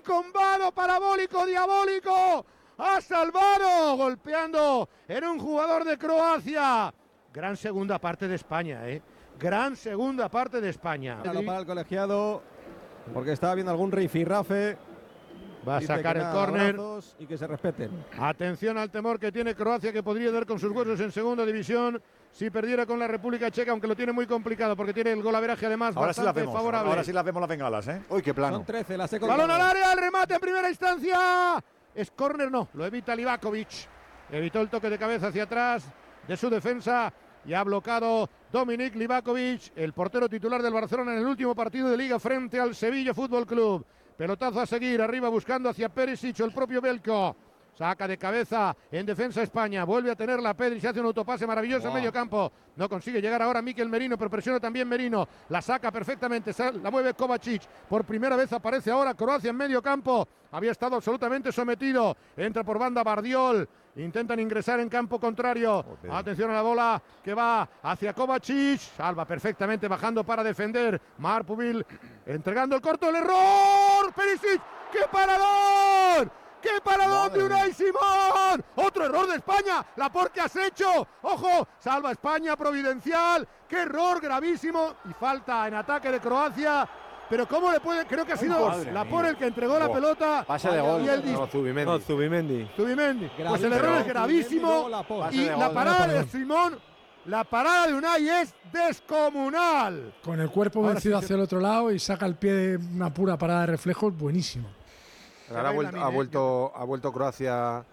con varo parabólico diabólico. Ha salvado, golpeando en un jugador de Croacia. Gran segunda parte de España, gran segunda parte de España. Para el colegiado, porque estaba viendo algún rifirrafe. Va a sacar el córner y que se respeten. Atención al temor que tiene Croacia, que podría dar con sus huesos en segunda división si perdiera con la República Checa, aunque lo tiene muy complicado porque tiene el golaveraje además bastante favorable. Ahora sí las vemos las bengalas, Uy, qué plano. Son 13, las he contado. Balón al área, el remate en primera instancia. Es córner, no, lo evita Livakovic. Evitó el toque de cabeza hacia atrás de su defensa y ha bloqueado Dominik Livakovic, el portero titular del Barcelona en el último partido de Liga frente al Sevilla Fútbol Club. Pelotazo a seguir, arriba buscando hacia Perisic o el propio Belko. Saca de cabeza en defensa España. Vuelve a tener la Pedri, se hace un autopase maravilloso en medio campo. No consigue llegar ahora Mikel Merino, pero presiona también Merino. La saca perfectamente, la mueve Kovacic. Por primera vez aparece ahora Croacia en medio campo. Había estado absolutamente sometido. Entra por banda Bardiol. Intentan ingresar en campo contrario. Atención a la bola que va hacia Kovacic. Salva perfectamente bajando para defender. Marpubil entregando el corto. ¡El error! ¡Perisic! ¡Qué parador! ¡Qué paradón de Unai Simón! ¡Otro error de España! ¡Laporte, ¿qué has hecho? ¡Ojo! Salva España, providencial. ¡Qué error gravísimo! Y falta en ataque de Croacia. Pero ¿cómo le puede? Creo que ha sido Laporte el que entregó la pelota. Pase de gol. Zubimendi. Pues el error es gravísimo. Y la parada de Simón, la parada de Unai es descomunal. Con el cuerpo vencido hacia el otro lado y saca el pie de una pura parada de reflejos, buenísimo. Ahora ha vuelto Croacia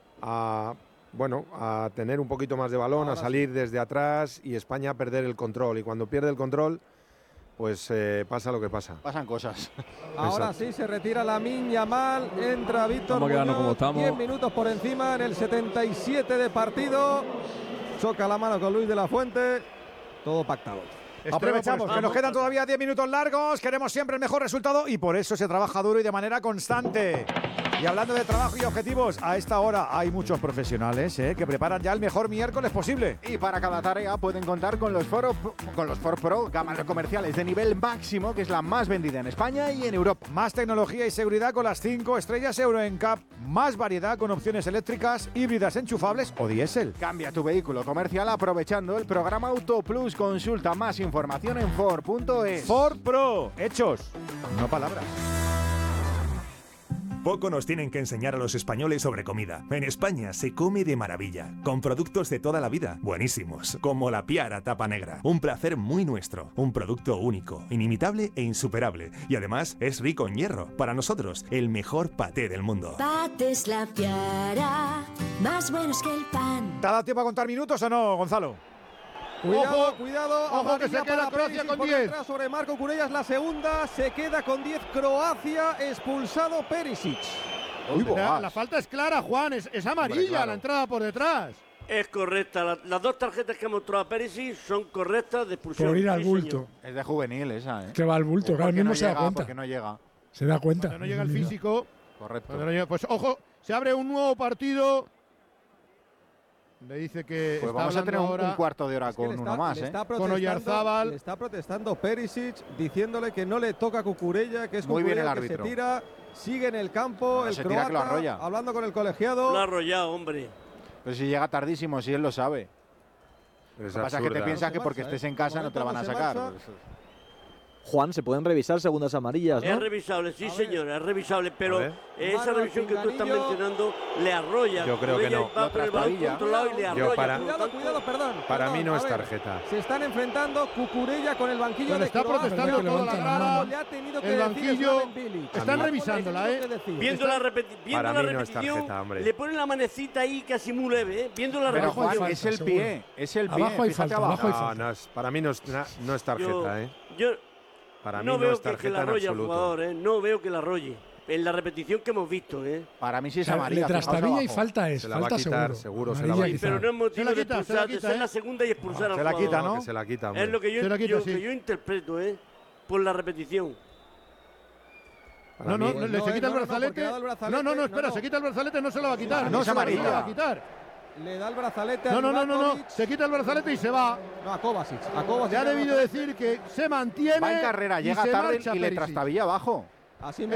a tener un poquito más de balón, a salir desde atrás y España a perder el control. Y cuando pierde el control, pues pasa lo que pasa. Pasan cosas. Ahora sí se retira Lamine Yamal, entra Víctor Muñoz, 10 minutos por encima en el 77 de partido. Choca la mano con Luis de la Fuente, todo pactado. Aprovechamos que nos quedan todavía 10 minutos largos, queremos siempre el mejor resultado y por eso se trabaja duro y de manera constante. Y hablando de trabajo y objetivos, a esta hora hay muchos profesionales que preparan ya el mejor miércoles posible. Y para cada tarea pueden contar con los Ford Pro, gama de comerciales de nivel máximo, que es la más vendida en España y en Europa. Más tecnología y seguridad con las 5 estrellas Euro NCAP, más variedad con opciones eléctricas, híbridas enchufables o diésel. Cambia tu vehículo comercial aprovechando el programa Auto Plus. Consulta más información en Ford.es. Ford Pro, hechos, no palabras. Poco nos tienen que enseñar a los españoles sobre comida. En España se come de maravilla, con productos de toda la vida, buenísimos, como la Piara Tapa Negra. Un placer muy nuestro, un producto único, inimitable e insuperable. Y además es rico en hierro. Para nosotros, el mejor paté del mundo. Patés La Piara, más buenos que el pan. ¿Te ha dado tiempo a contar minutos o no, Gonzalo? Cuidado, ojo que se queda Croacia con 10. Sobre Marco Curellas, la segunda, se queda con 10 Croacia, expulsado Perisic. La falta es clara, Juan, es amarilla la entrada por detrás. Es correcta, las dos tarjetas que ha mostrado Perisic son correctas de expulsión. Por ir al bulto. Es de juvenil esa, Que va al bulto, que al mismo se da cuenta. Porque no llega. Se da cuenta. Cuando no llega el físico. Correcto. Pues ojo, se abre un nuevo partido. Le dice que pues vamos a tener un cuarto de hora con uno más, con Oyarzábal. Le está protestando Perisic, diciéndole que no le toca a Cucurella, que es muy bien el que árbitro. se tira, sigue en el campo, el croata, que lo arrolla. Hablando con el colegiado. Lo ha arrollado, hombre. Pero si llega tardísimo, si él lo sabe. Lo que pasa es que te piensas que porque estés en casa no te la van a sacar. Juan, ¿se pueden revisar segundas amarillas, no? Es revisable, sí señor, es revisable, pero esa revisión que tú estás mencionando le arrolla. Yo creo que no. Va por el balón controlado y le arrolla. Cuidado, perdón. Para mí no es tarjeta. Se están enfrentando Cucurella con el banquillo de está protestando toda la grada. Le ha tenido que el decir banquillo. Están revisándola, Viendo la repetición, le ponen la manecita ahí casi muy leve, viendo la repetición. Juan, es el pie, Abajo hay falta, abajo hay falta. Para mí no es tarjeta, Para mí no veo es tarjeta que la arrolle al jugador, no veo que la arrolle. En la repetición que hemos visto, Para mí sí es amarilla. Le trastabilla y falta es. Se la va a quitar, seguro se la va a quitar. Pero no es motivo de expulsar, de ser la segunda y expulsar al jugador. Se la quita, ¿no? Se la quita, hombre. Es lo que yo interpreto, por la repetición. No, se quita el brazalete. No, espera, se quita el brazalete, no se lo va a quitar. No es amarilla. No se lo va a quitar. Le da el brazalete a No, se quita el brazalete y se va. No, a Kovacic. Le ha debido decir que se mantiene. Va en carrera, llega tarde y le trastabilla abajo. Así